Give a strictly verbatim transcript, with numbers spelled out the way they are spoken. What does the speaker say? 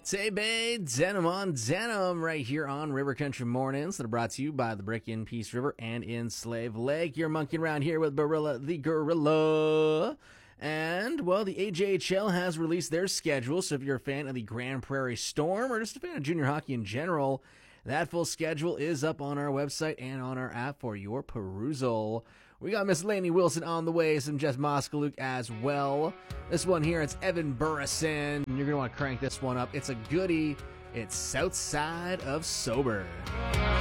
Tay-Bay, Denim on Denim, right here on River Country Mornings that are brought to you by the Brick in Peace River and in Slave Lake. You're monkeying around here with Barilla the Gorilla. And, well, the A J H L has released their schedule, so if you're a fan of the Grand Prairie Storm or just a fan of junior hockey in general, that full schedule is up on our website and on our app for your perusal. We got Miss Lainey Wilson on the way, some Jess Moskaluk as well. This one here, it's Evan Burrison. You're going to want to crank this one up. It's a goodie. It's South Side of Sober.